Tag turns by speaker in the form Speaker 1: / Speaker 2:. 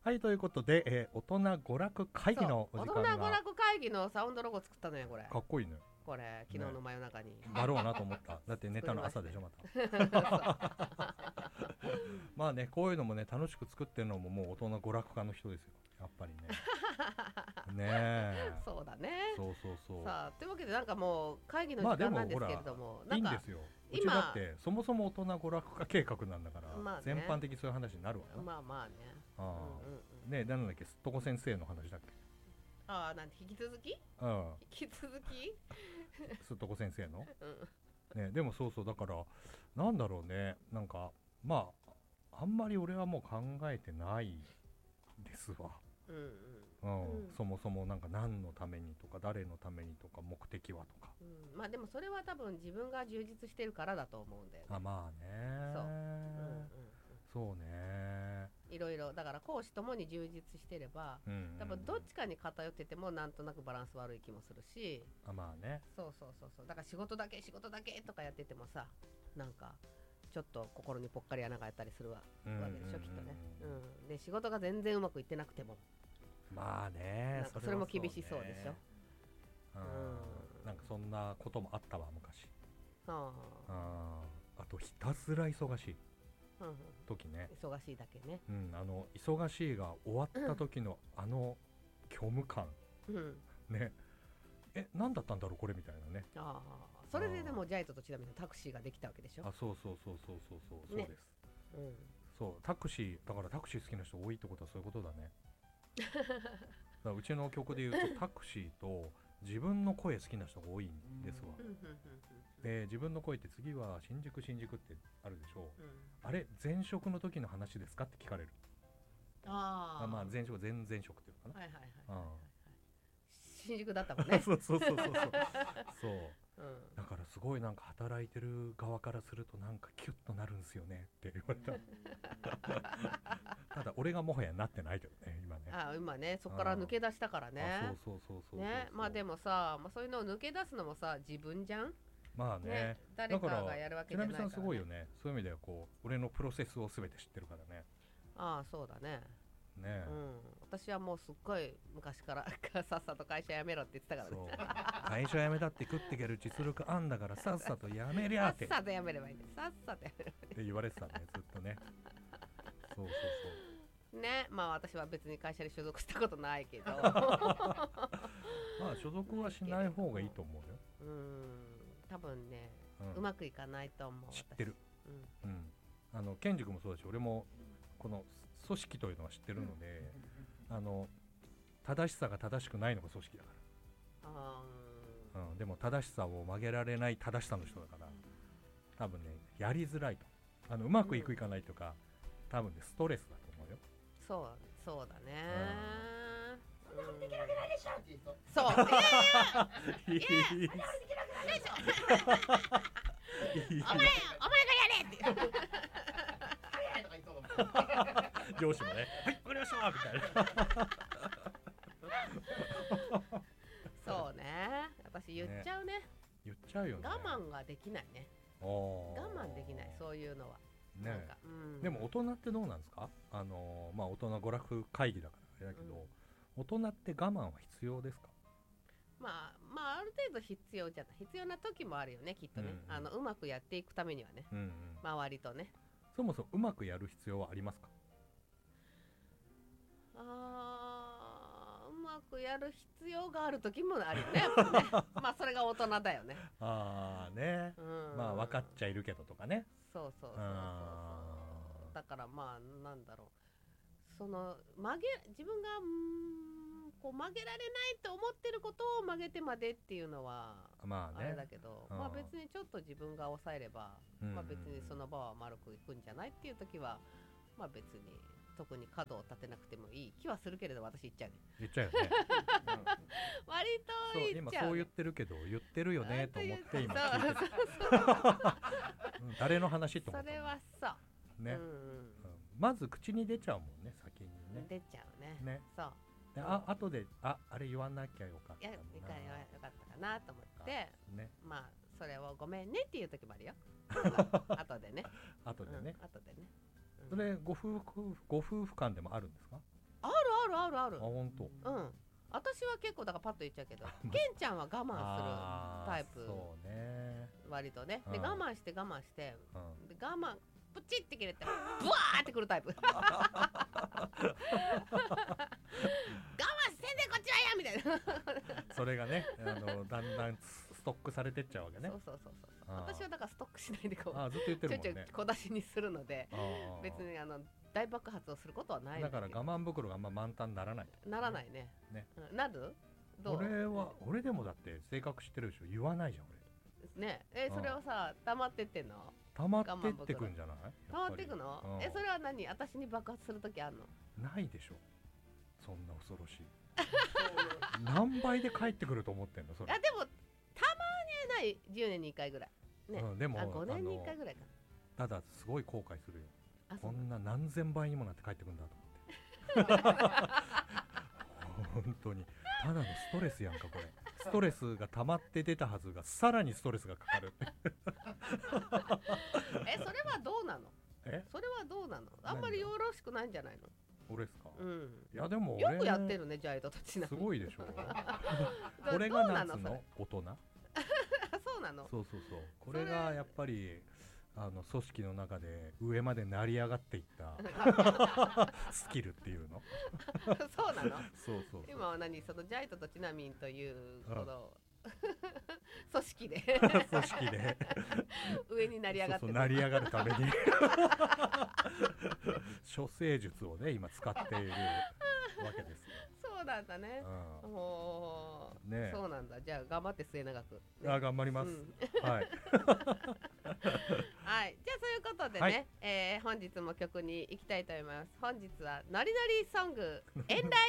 Speaker 1: はい、ということで、大人娯楽会議のお時間が。
Speaker 2: 大人娯楽会議のサウンドロゴ作ったのよこれ。
Speaker 1: かっこいいね。
Speaker 2: これ昨日の真夜中に、
Speaker 1: だろうなと思った。だってネタの朝でしょまた。まあね、こういうのもね楽しく作ってるのももう大人娯楽家の人ですよ。やっぱりね。ねえ。
Speaker 2: そうだね。
Speaker 1: そう
Speaker 2: さあというわけでなんかもう会議の時間なんですけれども、
Speaker 1: いいんですよ。うちだってそもそも大人娯楽家計画なんだから、まあね、全般的にそういう話になるわな。
Speaker 2: まあまあね。
Speaker 1: ねえ、なんだっけ、すっとこ先生の話だっけ。
Speaker 2: ああ、なんて引き続き？引き続き？
Speaker 1: すっとこ先生の。ね、でもそうだからなんだろうね、なんかまああんまり俺はもう考えてないですわ。そもそもなんか何のためにとか誰のためにとか目的はとか、
Speaker 2: まあでもそれは多分自分が充実してるからだと思うんだよね。
Speaker 1: まあね。そうね。
Speaker 2: いろいろだから講師ともに充実してれば、多分どっちかに偏っててもなんとなくバランス悪い気もするし。
Speaker 1: まあね。
Speaker 2: そうだから仕事だけとかやっててもさ、なんかちょっと心にぽっかり穴があったりするわけでしょきっとね。で仕事が全然うまくいってなくても
Speaker 1: まあね、
Speaker 2: それも厳しそうでしょ。
Speaker 1: なんかそんなこともあったわ昔。あとひたすら忙しい時ね。
Speaker 2: 忙しいだけね。
Speaker 1: 忙しいが終わった時の虚無感ね。何だったんだろうこれみたいなね。
Speaker 2: それででもジャイトとちなみにタクシーができたわけでしょ。
Speaker 1: そうです。そうタクシーだからタクシー好きな人多いってことはそういうことだね。だうちの曲で言うとタクシーと自分の声好きな人が多いんですわ。で自分の声って次は新宿ってあるでしょう。あれ前職の時の話ですかって聞かれる。まあ前職っていうのかな。
Speaker 2: 新宿だったもんね。
Speaker 1: そうだからすごいなんか働いてる側からするとなんかキュッとなるんですよねって言われた。ただ俺がもはやなってないけどね今ね。
Speaker 2: 今ねそこから抜け出したからね。ね、まあでもさ、そういうのを抜け出すのもさ自分じゃん。
Speaker 1: まあね、
Speaker 2: 誰かがやるわけじゃないからね。
Speaker 1: ちなみさんすごいよね。そういう意味ではこう俺のプロセスを全て知ってるからね。
Speaker 2: そうだね。私はもうすっごい昔からさっさと会社辞めろって言ってたからね。
Speaker 1: 会社辞めたって食っていける実力あんだからさっさと辞めりゃって
Speaker 2: さっさと辞めればいいんだよ。さっさと辞めればいい
Speaker 1: って言われてたねずっとね。
Speaker 2: ね、まあ私は別に会社に所属したことないけどま
Speaker 1: あ所属はしない方がいいと思うよ。
Speaker 2: 多分ね、うまくいかないと思う。
Speaker 1: 知ってる。ケンジ君もそうだし俺もこの組織というのは知ってるので、正しさが正しくないのが組織だから。でも正しさを曲げられない正しさの人だから多分ねやりづらいと。うまくいかないとか多分ねストレスだと思うよ。
Speaker 2: そうだね。
Speaker 3: そんなことできるわけないでしょって言うと。
Speaker 2: そう。
Speaker 3: そんなことできるわけないでしょ。
Speaker 2: お前がやれって。
Speaker 3: 早いとか言いそうだもん。
Speaker 1: 上司もね、はいわかりましたみたいな。
Speaker 2: そうね。私言っちゃうね。
Speaker 1: 言っちゃうよね。
Speaker 2: 我慢ができないね。我慢できないそういうのは。
Speaker 1: ね、でも大人ってどうなんですか。まあ大人娯楽会議だからあれだけど、大人って我慢は必要ですか。
Speaker 2: まあある程度必要じゃない。必要な時もあるよねきっとね。うまくやっていくためにはね。周りとね。
Speaker 1: そもそもうまくやる必要はありますか。
Speaker 2: うまくやる必要がある時もあるよね。やっぱねまあそれが大人だよね。
Speaker 1: まあ分かっちゃいるけどとかね。
Speaker 2: そうだからまあなんだろう、その自分がこう曲げられないと思ってることを曲げてまでっていうのはあれだけど、まあ別にちょっと自分が抑えれば、まあ別にその場は丸くいくんじゃないっていう時はまあ別に特に角を立てなくてもいい気はするけれど、私言っちゃうね。
Speaker 1: 言っちゃうよね。
Speaker 2: 割と言っちゃう、
Speaker 1: 今そう言ってるけど言ってるよねと思って今聞いて誰の話と思った
Speaker 2: それはそう
Speaker 1: ね。まず口に出ちゃうもんね先にね。
Speaker 2: 出ちゃうね。そう
Speaker 1: で後であれ言わなきゃよかったな。
Speaker 2: よかったかなと思ってまあそれをごめんねっていう時もあるよ。後でね。
Speaker 1: それご夫婦間でもあるんですか。
Speaker 2: るあるある。
Speaker 1: あ、本当。
Speaker 2: 私は結構だからパッと言っちゃうけどケンちゃんは我慢するタイプ。
Speaker 1: そうね。
Speaker 2: 割とね。で、
Speaker 1: うん
Speaker 2: 我慢して我慢して
Speaker 1: うん
Speaker 2: で我慢プチって切れてブワーってくるタイプ。我慢せんでこっちはやみたいな。
Speaker 1: それがね、だんだんストックされてっちゃうわけね。
Speaker 2: そうそうそうそう。
Speaker 1: あー
Speaker 2: 私はだからストックしないでこう
Speaker 1: あ、ずっと言って
Speaker 2: ちょいちょい
Speaker 1: るもんね。
Speaker 2: 小出しにするので、
Speaker 1: あー
Speaker 2: 別に大爆発をすることはないん
Speaker 1: だから
Speaker 2: だけど。
Speaker 1: 我慢袋があんま満タンにならない。
Speaker 2: ならないね。
Speaker 1: ね。
Speaker 2: なる？どう？
Speaker 1: 俺でもだって性格知ってるでしょ。言わないじゃん俺。
Speaker 2: ね、それをさ溜まってってんの？
Speaker 1: 溜まってってくんじゃない？
Speaker 2: 溜まっていくの？
Speaker 1: うん
Speaker 2: それは何？私に爆発するときあんの？
Speaker 1: ないでしょ。そんな恐ろしい。何倍で帰ってくると思ってんのそれ。
Speaker 2: あ、でもたまにない10年に1回ぐらい。ね。
Speaker 1: でも
Speaker 2: 5年に1回ぐらいか
Speaker 1: ただすごい後悔するよ。
Speaker 2: な。あ、
Speaker 1: こんな何千倍にもなって帰ってくんだと思って。本当にただのストレスやんかこれ。ストレスが溜まって出たはずがさらにストレスがかかる。
Speaker 2: それはどうなの？それはどうなの？あんまりよろしくないんじゃないの？
Speaker 1: 俺ですか？い
Speaker 2: よ
Speaker 1: やでも
Speaker 2: くやってるね、ジャイドとちなみに。
Speaker 1: すごいでしょ。これが夏の大人。
Speaker 2: そうなの？
Speaker 1: そうそうそう。これがやっぱり組織の中で上まで成り上がっていったスキルっていうの。
Speaker 2: そうなの？
Speaker 1: そうそうそう。
Speaker 2: 今は何？そのジャイトとちなみんというこの組織で
Speaker 1: 組織で
Speaker 2: 上に成り上がって
Speaker 1: そう成り上がるために処世術をね今使っているわけですよ。
Speaker 2: そうなんだね。もう
Speaker 1: ね。
Speaker 2: そうなんだ。じゃあ頑張って末永く。
Speaker 1: あ、頑張ります。はい。はい。
Speaker 2: じゃあそういうことでね、本日も曲に行きたいと思います。本日はノリノリソングエンラ